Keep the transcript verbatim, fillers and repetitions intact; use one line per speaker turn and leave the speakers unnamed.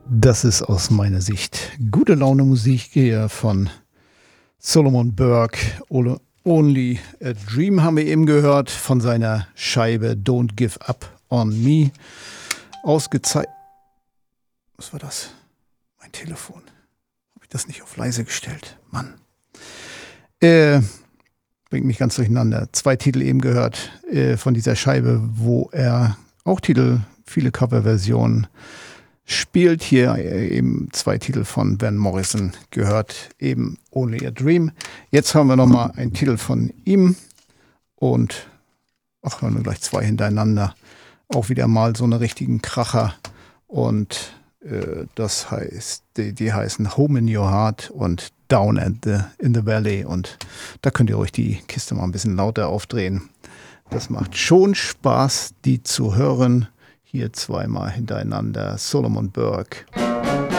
Das ist aus meiner Sicht gute Laune Musik hier von Solomon Burke. Only a Dream haben wir eben gehört von seiner Scheibe Don't Give Up on Me. Ausgezeichnet. Was war das? Mein Telefon. Habe ich das nicht auf leise gestellt? Mann. Äh, bringt mich ganz durcheinander. Zwei Titel eben gehört äh, von dieser Scheibe, wo er auch Titel, viele Coverversionen spielt. Hier eben zwei Titel von Van Morrison gehört, eben Only a Dream. Jetzt haben wir nochmal einen Titel von ihm und ach, hören wir gleich zwei hintereinander. Auch wieder mal so eine richtigen Kracher und äh, das heißt, die, die heißen Home in Your Heart und Down at the, in the Valley und da könnt ihr euch die Kiste mal ein bisschen lauter aufdrehen. Das macht schon Spaß, die zu hören. Hier zweimal hintereinander Solomon Burke.